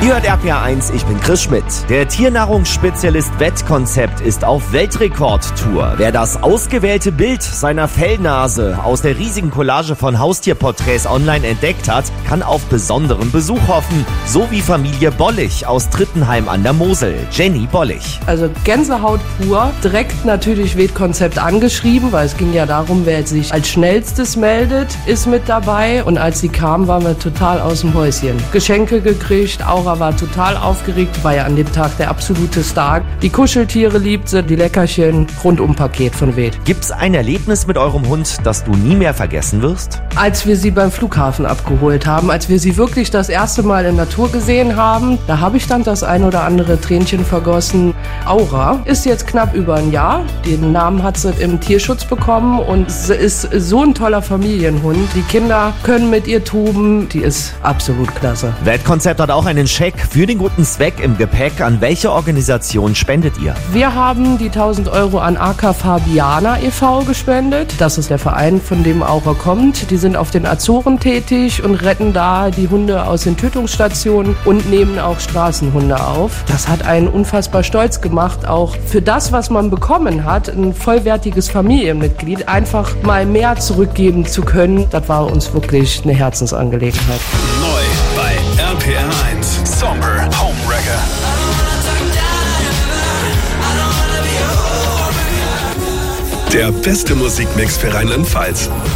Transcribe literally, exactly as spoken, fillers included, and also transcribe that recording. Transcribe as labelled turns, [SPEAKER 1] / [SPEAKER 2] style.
[SPEAKER 1] Ihr hört R P R eins, ich bin Chris Schmidt. Der Tiernahrungsspezialist Wettkonzept ist auf Weltrekordtour. Wer das ausgewählte Bild seiner Fellnase aus der riesigen Collage von Haustierporträts online entdeckt hat, kann auf besonderen Besuch hoffen. So wie Familie Bollig aus Trittenheim an der Mosel. Jenny Bollig.
[SPEAKER 2] Also Gänsehaut pur. Direkt natürlich Wettkonzept angeschrieben, weil es ging ja darum, wer sich als schnellstes meldet, ist mit dabei. Und als sie kam, waren wir total aus dem Häuschen. Geschenke gekriegt, Aura war total aufgeregt, war ja an dem Tag der absolute Star. Die Kuscheltiere liebt sie, die Leckerchen, Rundum-Paket von Wet.
[SPEAKER 1] Gibt's ein Erlebnis mit eurem Hund, das du nie mehr vergessen wirst?
[SPEAKER 2] Als wir sie beim Flughafen abgeholt haben, als wir sie wirklich das erste Mal in Natur gesehen haben, da habe ich dann das ein oder andere Tränchen vergossen. Aura ist jetzt knapp über ein Jahr. Den Namen hat sie im Tierschutz bekommen und sie ist so ein toller Familienhund. Die Kinder können mit ihr toben, die ist absolut klasse.
[SPEAKER 1] Wettkonzept hat auch einen Scheck für den guten Zweck im Gepäck. An welche Organisation spendet ihr?
[SPEAKER 2] Wir haben die tausend Euro an A K Fabiana e V gespendet. Das ist der Verein, von dem Aura kommt. Die sind auf den Azoren tätig und retten da die Hunde aus den Tötungsstationen und nehmen auch Straßenhunde auf. Das hat einen unfassbar stolz gemacht, auch für das, was man bekommen hat, ein vollwertiges Familienmitglied, einfach mal mehr zurückgeben zu können. Das war uns wirklich eine Herzensangelegenheit.
[SPEAKER 3] Neu bei R P R eins. Sommer Homewrecker. Der beste Musikmix für Rheinland-Pfalz.